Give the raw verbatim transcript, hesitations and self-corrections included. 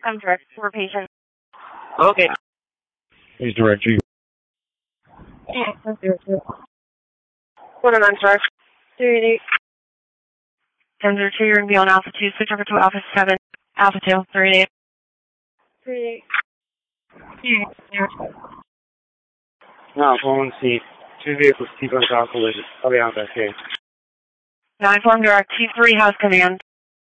I'm direct for patient. Okay. Please direct you. Yeah, that's direct you. What am I direct? three eight. ten zero two, you're going to be on Alpha two. Switch over to Alpha seven. Alpha two, three eight. three eight. Yeah. No, phone C. Two vehicles keep on top collision. I'll be on that case. nine four direct, T three house command.